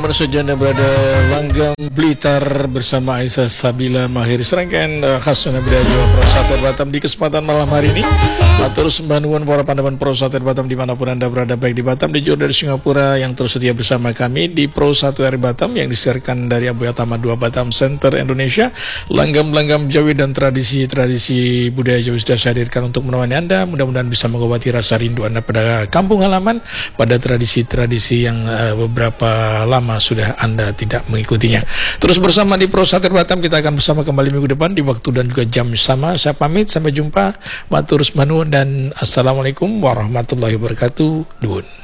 Saja Anda berada Langgam Blitar bersama Aisyah Sabila Mahir serangkaian khas Anda berada Jawa Prosater Batam di kesempatan malam hari ini. Atur sembah nuwun para pandawan Prosater Batam dimanapun Anda berada, baik di Batam, di Johor, dari Singapura, yang terus setia bersama kami di Pro 1 RI Batam yang disiarkan dari Abu Yatama 2 Batam Center Indonesia. Langgam-langgam Jawi dan tradisi-tradisi budaya Jawi sudah saya hadirkan untuk menemani Anda. Mudah-mudahan bisa mengobati rasa rindu Anda pada kampung halaman, pada tradisi-tradisi yang beberapa lama sudah Anda tidak mengikutinya. Terus bersama di Pro Sater Batam, kita akan bersama kembali minggu depan di waktu dan juga jam sama. Saya pamit, sampai jumpa. Matur sembah nuwun dan assalamualaikum warahmatullahi wabarakatuh. Nuwun.